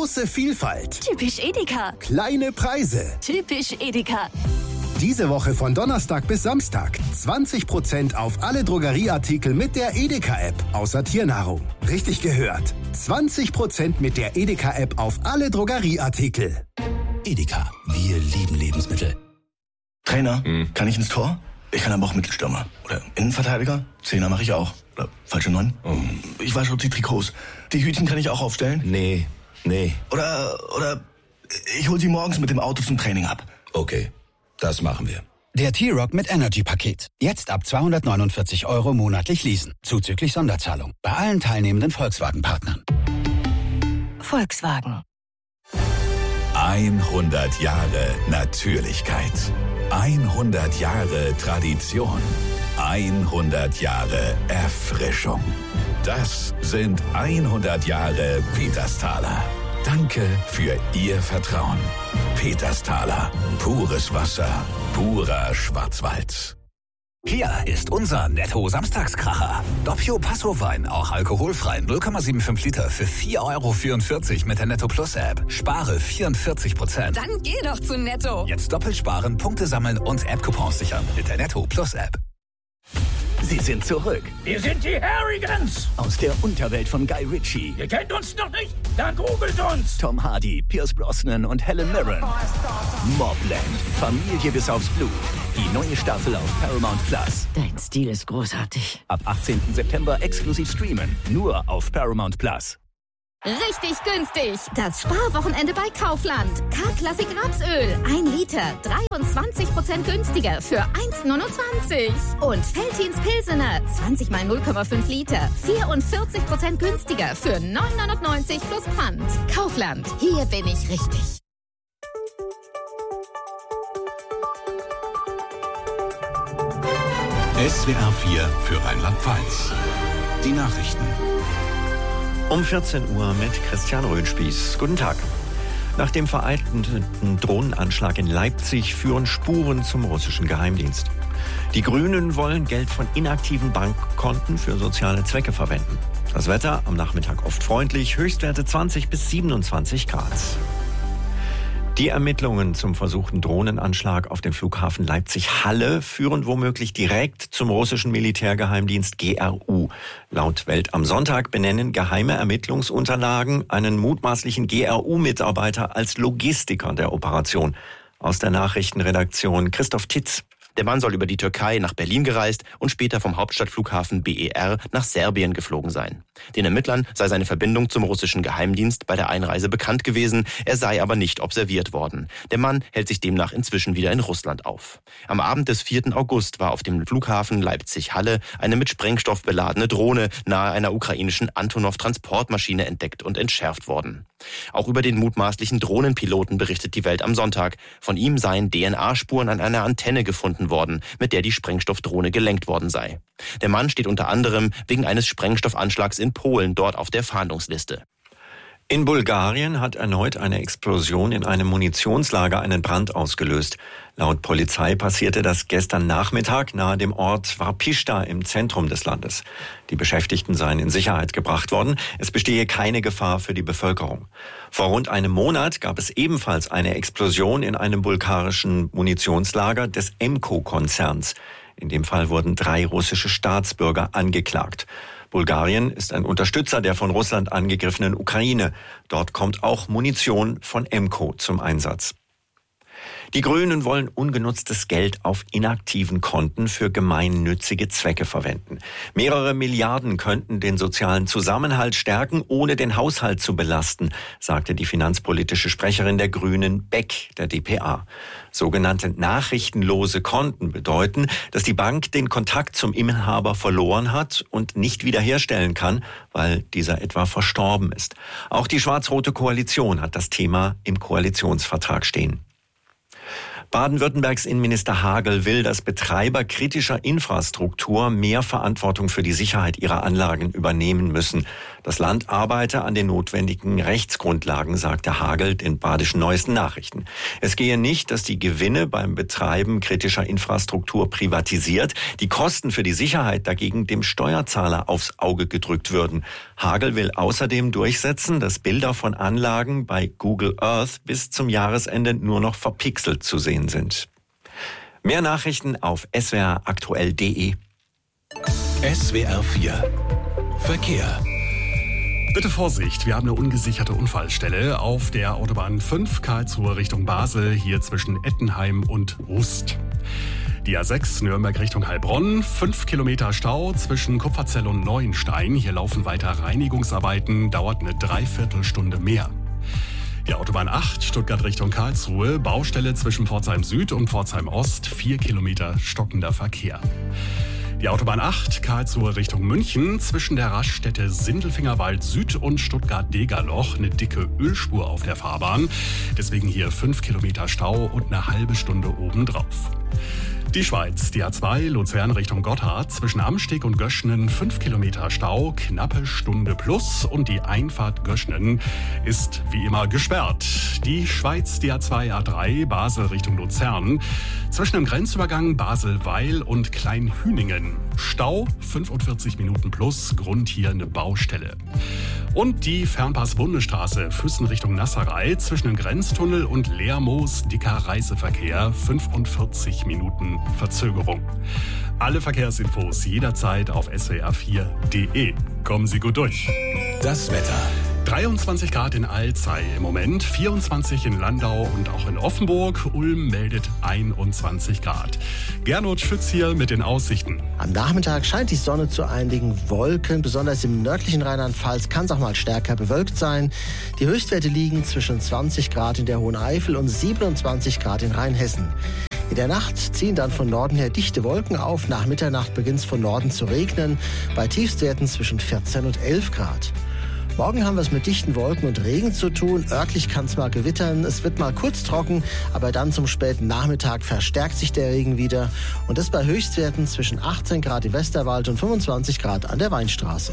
Große Vielfalt. Typisch Edeka. Kleine Preise. Typisch Edeka. Diese Woche von Donnerstag bis Samstag 20% auf alle Drogerieartikel mit der Edeka-App, außer Tiernahrung. Richtig gehört. 20% mit der Edeka-App auf alle Drogerieartikel. Edeka, wir lieben Lebensmittel. Trainer, kann ich ins Tor? Ich kann aber auch Mittelstürmer. Oder Innenverteidiger? Zehner mache ich auch. Oder falsche 9? Ich wasche die Trikots. Die Hütchen kann ich auch aufstellen? Nee. Oder ich hol sie morgens mit dem Auto zum Training ab. Okay, das machen wir. Der T-Rock mit Energy-Paket. Jetzt ab 249 € monatlich leasen. Zuzüglich Sonderzahlung. Bei allen teilnehmenden Volkswagen-Partnern. Volkswagen. 100 Jahre Natürlichkeit. 100 Jahre Tradition. 100 Jahre Erfrischung. Das sind 100 Jahre Petersthaler. Danke für Ihr Vertrauen. Petersthaler. Pures Wasser. Purer Schwarzwald. Hier ist unser Netto-Samstagskracher. Doppio Passo-Wein, auch alkoholfrei, 0,75 Liter für 4,44 € mit der Netto-Plus-App. Spare 44%. Dann geh doch zu Netto. Jetzt doppelt sparen, Punkte sammeln und App-Coupons sichern mit der Netto-Plus-App. Sie sind zurück. Wir sind die Harrigans. Aus der Unterwelt von Guy Ritchie. Ihr kennt uns noch nicht? Dann googelt uns. Tom Hardy, Pierce Brosnan und Helen Mirren. Mobland. Familie bis aufs Blut. Die neue Staffel auf Paramount Plus. Dein Stil ist großartig. Ab 18. September exklusiv streamen. Nur auf Paramount Plus. Richtig günstig. Das Sparwochenende bei Kaufland. K-Klassik Rapsöl. 1 Liter. 23% günstiger für 1,29 €. Und Veltins Pilsener. 20 mal 0,5 Liter. 44% günstiger für 9,99 € plus Pfand. Kaufland. Hier bin ich richtig. SWR 4 für Rheinland-Pfalz. Die Nachrichten. Um 14 Uhr mit Christian Röhnspieß. Guten Tag. Nach dem vereitelten Drohnenanschlag in Leipzig führen Spuren zum russischen Geheimdienst. Die Grünen wollen Geld von inaktiven Bankkonten für soziale Zwecke verwenden. Das Wetter am Nachmittag oft freundlich, Höchstwerte 20 bis 27 Grad. Die Ermittlungen zum versuchten Drohnenanschlag auf den Flughafen Leipzig-Halle führen womöglich direkt zum russischen Militärgeheimdienst GRU. Laut Welt am Sonntag benennen geheime Ermittlungsunterlagen einen mutmaßlichen GRU-Mitarbeiter als Logistiker der Operation. Aus der Nachrichtenredaktion Christoph Titz. Der Mann soll über die Türkei nach Berlin gereist und später vom Hauptstadtflughafen BER nach Serbien geflogen sein. Den Ermittlern sei seine Verbindung zum russischen Geheimdienst bei der Einreise bekannt gewesen, er sei aber nicht observiert worden. Der Mann hält sich demnach inzwischen wieder in Russland auf. Am Abend des 4. August war auf dem Flughafen Leipzig-Halle eine mit Sprengstoff beladene Drohne nahe einer ukrainischen Antonov-Transportmaschine entdeckt und entschärft worden. Auch über den mutmaßlichen Drohnenpiloten berichtet die Welt am Sonntag. Von ihm seien DNA-Spuren an einer Antenne gefunden worden, mit der die Sprengstoffdrohne gelenkt worden sei. Der Mann steht unter anderem wegen eines Sprengstoffanschlags in Polen dort auf der Fahndungsliste. In Bulgarien hat erneut eine Explosion in einem Munitionslager einen Brand ausgelöst. Laut Polizei passierte das gestern Nachmittag nahe dem Ort Varpishta im Zentrum des Landes. Die Beschäftigten seien in Sicherheit gebracht worden. Es bestehe keine Gefahr für die Bevölkerung. Vor rund einem Monat gab es ebenfalls eine Explosion in einem bulgarischen Munitionslager des Emco-Konzerns. In dem Fall wurden 3 russische Staatsbürger angeklagt. Bulgarien ist ein Unterstützer der von Russland angegriffenen Ukraine. Dort kommt auch Munition von Emco zum Einsatz. Die Grünen wollen ungenutztes Geld auf inaktiven Konten für gemeinnützige Zwecke verwenden. Mehrere Milliarden könnten den sozialen Zusammenhalt stärken, ohne den Haushalt zu belasten, sagte die finanzpolitische Sprecherin der Grünen Beck der dpa. Sogenannte nachrichtenlose Konten bedeuten, dass die Bank den Kontakt zum Inhaber verloren hat und nicht wiederherstellen kann, weil dieser etwa verstorben ist. Auch die schwarz-rote Koalition hat das Thema im Koalitionsvertrag stehen. Baden-Württembergs Innenminister Hagel will, dass Betreiber kritischer Infrastruktur mehr Verantwortung für die Sicherheit ihrer Anlagen übernehmen müssen. Das Land arbeite an den notwendigen Rechtsgrundlagen, sagte Hagel den Badischen Neuesten Nachrichten. Es gehe nicht, dass die Gewinne beim Betreiben kritischer Infrastruktur privatisiert, die Kosten für die Sicherheit dagegen dem Steuerzahler aufs Auge gedrückt würden. Hagel will außerdem durchsetzen, dass Bilder von Anlagen bei Google Earth bis zum Jahresende nur noch verpixelt zu sehen sind. Mehr Nachrichten auf swraktuell.de. SWR 4 Verkehr. Bitte Vorsicht, wir haben eine ungesicherte Unfallstelle auf der Autobahn 5 Karlsruhe Richtung Basel, hier zwischen Ettenheim und Rust. Die A6 Nürnberg Richtung Heilbronn, 5 Kilometer Stau zwischen Kupferzell und Neuenstein. Hier laufen weiter Reinigungsarbeiten, dauert eine Dreiviertelstunde mehr. Die Autobahn 8 Stuttgart Richtung Karlsruhe, Baustelle zwischen Pforzheim Süd und Pforzheim Ost, 4 Kilometer stockender Verkehr. Die Autobahn 8 Karlsruhe Richtung München, zwischen der Raststätte Sindelfingerwald Süd und Stuttgart-Degerloch eine dicke Ölspur auf der Fahrbahn. Deswegen hier 5 Kilometer Stau und eine halbe Stunde obendrauf. Die Schweiz, die A2 Luzern Richtung Gotthard, zwischen Amsteg und Göschnen 5 Kilometer Stau, knappe Stunde plus und die Einfahrt Göschnen ist wie immer gesperrt. Die Schweiz, die A2 A3 Basel Richtung Luzern, zwischen dem Grenzübergang Basel-Weil und Kleinhüningen. Stau 45 Minuten plus, Grund hier eine Baustelle. Und die Fernpass-Bundesstraße Füssen Richtung Nasserei, zwischen dem Grenztunnel und Lermoos dicker Reiseverkehr, 45 Minuten Verzögerung. Alle Verkehrsinfos jederzeit auf swr4.de. Kommen Sie gut durch. Das Wetter. 23 Grad in Alzey im Moment, 24 in Landau und auch in Offenburg. Ulm meldet 21 Grad. Gernot Schütz hier mit den Aussichten. Am Nachmittag scheint die Sonne zu einigen Wolken. Besonders im nördlichen Rheinland-Pfalz kann es auch mal stärker bewölkt sein. Die Höchstwerte liegen zwischen 20 Grad in der Hohen Eifel und 27 Grad in Rheinhessen. In der Nacht ziehen dann von Norden her dichte Wolken auf. Nach Mitternacht beginnt es von Norden zu regnen. Bei Tiefstwerten zwischen 14 und 11 Grad. Morgen haben wir es mit dichten Wolken und Regen zu tun. Örtlich kann es mal gewittern. Es wird mal kurz trocken, aber dann zum späten Nachmittag verstärkt sich der Regen wieder. Und das bei Höchstwerten zwischen 18 Grad im Westerwald und 25 Grad an der Weinstraße.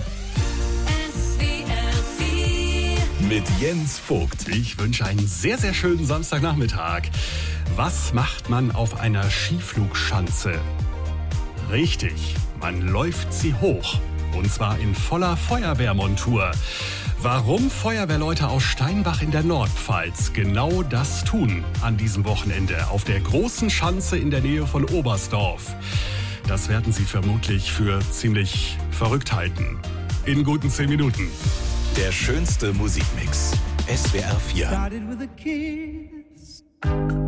Mit Jens Vogt. Ich wünsche einen sehr, sehr schönen Samstagnachmittag. Was macht man auf einer Skiflugschanze? Richtig, man läuft sie hoch. Und zwar in voller Feuerwehrmontur. Warum Feuerwehrleute aus Steinbach in der Nordpfalz genau das tun an diesem Wochenende auf der großen Schanze in der Nähe von Oberstdorf, das werden Sie vermutlich für ziemlich verrückt halten. In guten 10 Minuten. Der schönste Musikmix. SWR 4.